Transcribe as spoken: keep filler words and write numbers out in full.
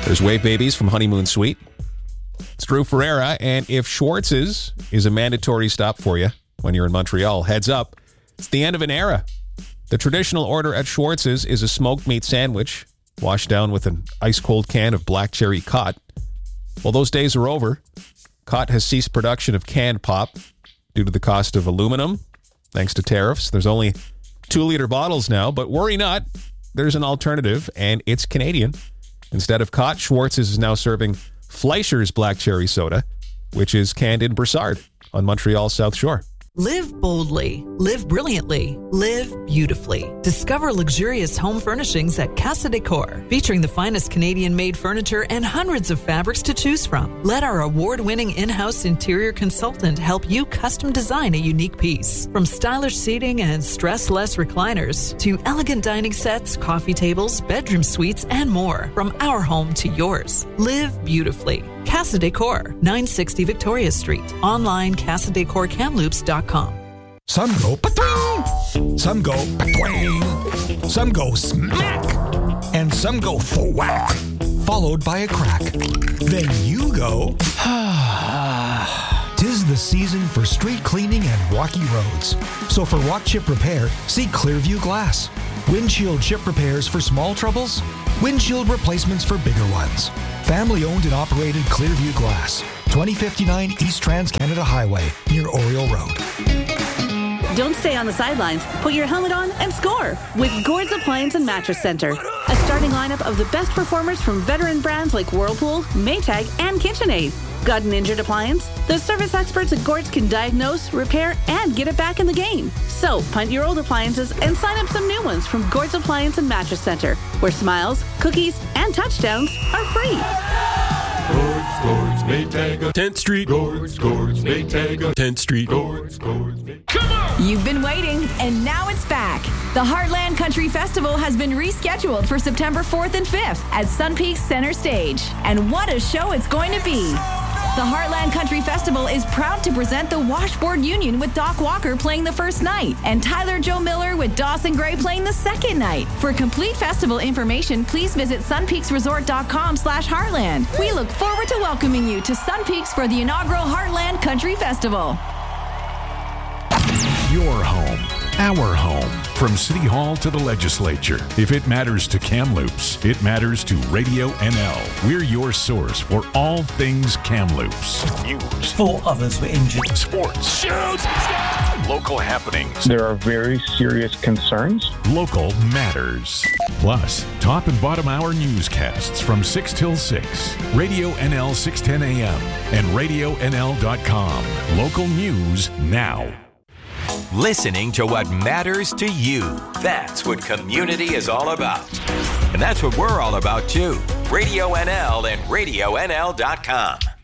There's Wave Babies from Honeymoon Suite. It's Drew Ferreira, and if Schwartz's is a mandatory stop for you when you're in Montreal, heads up, it's the end of an era. The traditional order at Schwartz's is a smoked meat sandwich, washed down with an ice-cold can of black cherry Cott. Well, those days are over. Cott has ceased production of canned pop due to the cost of aluminum, thanks to tariffs. There's only two-liter bottles now, but worry not. There's an alternative, and it's Canadian. Instead of Cott, Schwartz's is now serving Fleischer's Black Cherry Soda, which is canned in Brossard on Montreal's South Shore. Live boldly, live brilliantly, live beautifully. Discover luxurious home furnishings at Casa Decor, featuring the finest Canadian-made furniture and hundreds of fabrics to choose from. Let our award-winning in-house interior consultant help you custom design a unique piece. From stylish seating and stress-less recliners to elegant dining sets, coffee tables, bedroom suites, and more. From our home to yours. Live beautifully. Casa Decor, nine sixty Victoria Street. Online, casa decor kamloops dot com. Some go pa-twing, some go pa-twing, some go smack, and some go thwack, followed by a crack. Then you go, tis the season for street cleaning and rocky roads. So for rock chip repair, see Clearview Glass. Windshield chip repairs for small troubles, windshield replacements for bigger ones. Family owned and operated Clearview Glass, twenty fifty-nine East Trans-Canada Highway, near Oriole Road. Don't stay on the sidelines. Put your helmet on and score with Gord's Appliance and Mattress Center. A starting lineup of the best performers from veteran brands like Whirlpool, Maytag, and KitchenAid. Got an injured appliance? The service experts at Gord's can diagnose, repair, and get it back in the game. So, punt your old appliances and sign up some new ones from Gord's Appliance and Mattress Center, where smiles, cookies, and touchdowns are free. Gord's, Gord's, Maytag, tenth Street. Gord's, Gord's, Maytag, tenth Street. Gord's, Gord's, Maytag. Come on! You've been waiting, and now it's back. The Heartland Country Festival has been rescheduled for September fourth and fifth at Sun Peaks Center Stage. And what a show it's going to be! The Heartland Country Festival is proud to present the Washboard Union with Doc Walker playing the first night and Tyler Joe Miller with Dawson Gray playing the second night. For complete festival information, please visit sunpeaksresort.com slash Heartland. We look forward to welcoming you to Sun Peaks for the inaugural Heartland Country Festival. Your home, our home. From City Hall to the Legislature. If it matters to Kamloops, it matters to Radio N L. We're your source for all things Kamloops. News. Four others were injured. Sports. Shoot! Local happenings. There are very serious concerns. Local matters. Plus, top and bottom hour newscasts from six till six. Radio N L six ten A M and radio N L dot com. Local news now. Listening to what matters to you. That's what community is all about. And that's what we're all about, too. Radio N L and radio N L dot com.